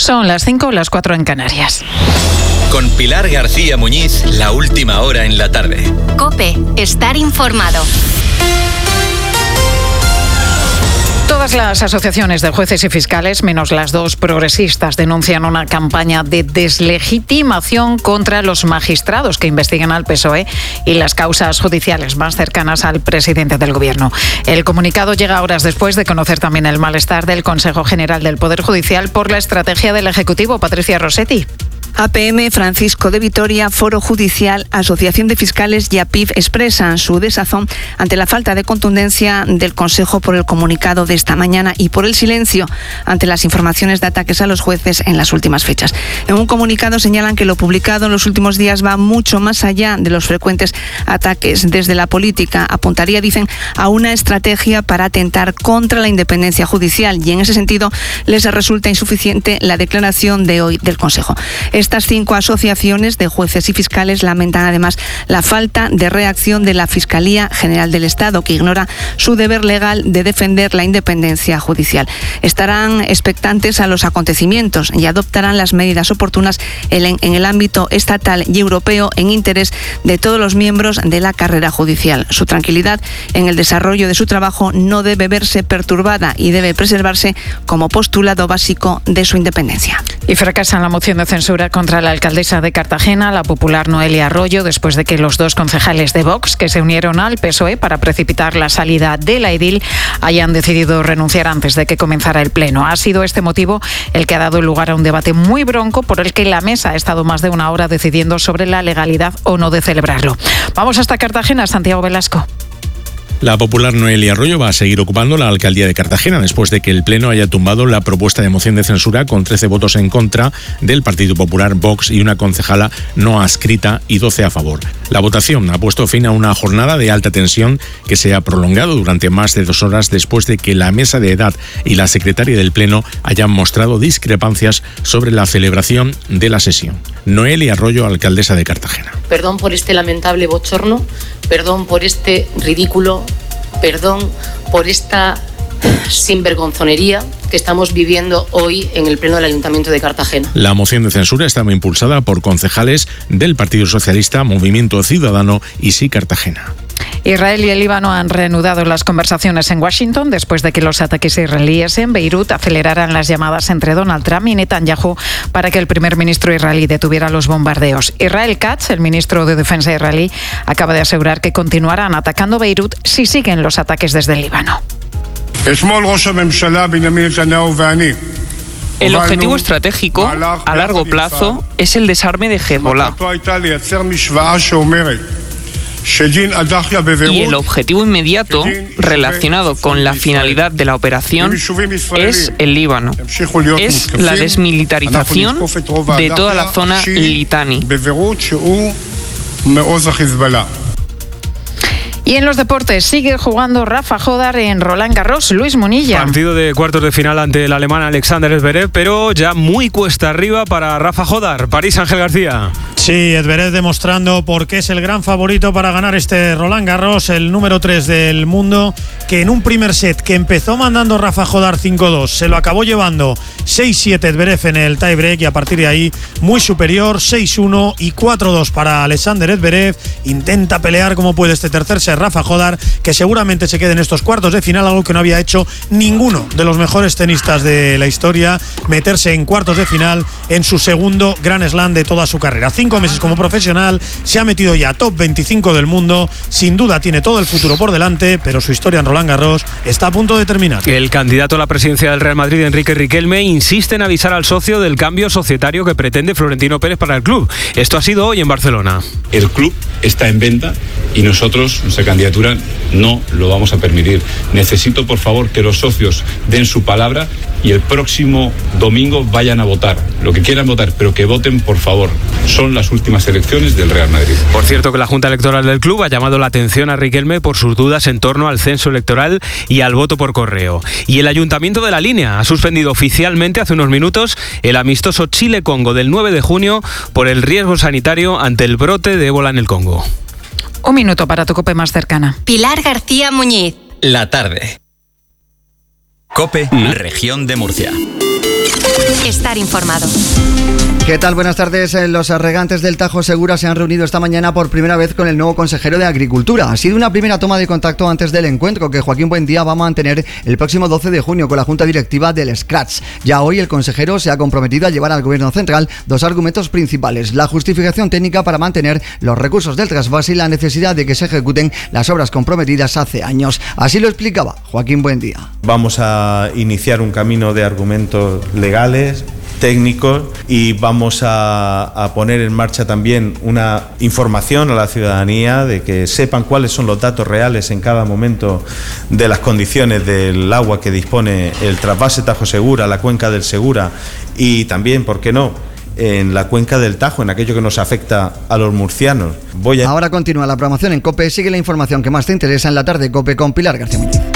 Son las 5, las 4 en Canarias. Con Pilar García Muñiz, la última hora en la tarde. COPE, estar informado. Todas las asociaciones de jueces y fiscales, menos las dos progresistas, denuncian una campaña de deslegitimación contra los magistrados que investigan al PSOE y las causas judiciales más cercanas al presidente del Gobierno. El comunicado llega horas después de conocer también el malestar del Consejo General del Poder Judicial por la estrategia del Ejecutivo. Patricia Rossetti. APM, Francisco de Vitoria, Foro Judicial, Asociación de Fiscales y APIF expresan su desazón ante la falta de contundencia del Consejo por el comunicado de esta mañana y por el silencio ante las informaciones de ataques a los jueces en las últimas fechas. En un comunicado señalan que lo publicado en los últimos días va mucho más allá de los frecuentes ataques desde la política. Apuntaría, dicen, a una estrategia para atentar contra la independencia judicial y en ese sentido les resulta insuficiente la declaración de hoy del Consejo. Estas 5 asociaciones de jueces y fiscales lamentan además la falta de reacción de la Fiscalía General del Estado, que ignora su deber legal de defender la independencia judicial. Estarán expectantes a los acontecimientos y adoptarán las medidas oportunas en el ámbito estatal y europeo en interés de todos los miembros de la carrera judicial. Su tranquilidad en el desarrollo de su trabajo no debe verse perturbada y debe preservarse como postulado básico de su independencia. Y fracasa la moción de censura contra la alcaldesa de Cartagena, la popular Noelia Arroyo, después de que los 2 concejales de Vox, que se unieron al PSOE para precipitar la salida de la edil, hayan decidido renunciar antes de que comenzara el pleno. Ha sido este motivo el que ha dado lugar a un debate muy bronco por el que la mesa ha estado más de una hora decidiendo sobre la legalidad o no de celebrarlo. Vamos hasta Cartagena, Santiago Velasco. La popular Noelia Arroyo va a seguir ocupando la alcaldía de Cartagena después de que el Pleno haya tumbado la propuesta de moción de censura con 13 votos en contra del Partido Popular, Vox y una concejala no adscrita y 12 a favor. La votación ha puesto fin a una jornada de alta tensión que se ha prolongado durante más de 2 horas después de que la mesa de edad y la secretaria del Pleno hayan mostrado discrepancias sobre la celebración de la sesión. Noelia Arroyo, alcaldesa de Cartagena. Perdón por este lamentable bochorno, perdón por este ridículo, perdón por esta sinvergonzonería que estamos viviendo hoy en el Pleno del Ayuntamiento de Cartagena. La moción de censura estaba impulsada por concejales del Partido Socialista, Movimiento Ciudadano y Sí Cartagena. Israel y el Líbano han reanudado las conversaciones en Washington después de que los ataques israelíes en Beirut aceleraran las llamadas entre Donald Trump y Netanyahu para que el primer ministro israelí detuviera los bombardeos. Israel Katz, el ministro de Defensa israelí, acaba de asegurar que continuarán atacando Beirut si siguen los ataques desde el Líbano. El objetivo estratégico a largo plazo es el desarme de Hezbollah. Y el objetivo inmediato, relacionado con la finalidad de la operación, es el Líbano. Es la desmilitarización de toda la zona Litani. Y en los deportes sigue jugando Rafa Jodar en Roland Garros. Luis Munilla. Partido de cuartos de final ante el alemán Alexander Zverev, pero ya muy cuesta arriba para Rafa Jodar. París, Ángel García. Sí, Zverev demostrando por qué es el gran favorito para ganar este Roland Garros, el número 3 del mundo, que en un primer set que empezó mandando Rafa Jodar 5-2, se lo acabó llevando 6-7 Zverev en el tiebreak y a partir de ahí muy superior, 6-1 y 4-2 para Alexander Zverev. Intenta pelear como puede este tercer set Rafa Jodar, que seguramente se quede en estos cuartos de final, algo que no había hecho ninguno de los mejores tenistas de la historia, meterse en cuartos de final en su segundo Grand Slam de toda su carrera. 5 meses como profesional, se ha metido ya top 25 del mundo, sin duda tiene todo el futuro por delante, pero su historia en Roland Garros está a punto de terminar. El candidato a la presidencia del Real Madrid, Enrique Riquelme, insiste en avisar al socio del cambio societario que pretende Florentino Pérez para el club. Esto ha sido hoy en Barcelona. El club está en venta y nosotros, nuestra candidatura, no lo vamos a permitir. Necesito, por favor, que los socios den su palabra y el próximo domingo vayan a votar. Lo que quieran votar, pero que voten, por favor. Son las últimas elecciones del Real Madrid. Por cierto, que la Junta Electoral del club ha llamado la atención a Riquelme por sus dudas en torno al censo electoral y al voto por correo. Y el Ayuntamiento de La Línea ha suspendido oficialmente hace unos minutos el amistoso Chile-Congo del 9 de junio por el riesgo sanitario ante el brote de ébola en el Congo. Un minuto para tu COPE más cercana. Pilar García Muñiz. La tarde. COPE, Región de Murcia. Estar informado. ¿Qué tal? Buenas tardes. Los regantes del Tajo Segura se han reunido esta mañana por primera vez con el nuevo consejero de Agricultura. Ha sido una primera toma de contacto antes del encuentro que Joaquín Buendía va a mantener el próximo 12 de junio con la Junta Directiva del Scratch. Ya hoy el consejero se ha comprometido a llevar al Gobierno Central dos argumentos principales: la justificación técnica para mantener los recursos del trasvase y la necesidad de que se ejecuten las obras comprometidas hace años. Así lo explicaba Joaquín Buendía. Vamos a iniciar un camino de argumentos legales, técnicos, y vamos a poner en marcha también una información a la ciudadanía de que sepan cuáles son los datos reales en cada momento de las condiciones del agua que dispone el trasvase Tajo Segura, la cuenca del Segura y también, ¿por qué no?, en la cuenca del Tajo, en aquello que nos afecta a los murcianos. Ahora continúa la programación en COPE. Sigue la información que más te interesa en la tarde COPE con Pilar García Muñiz.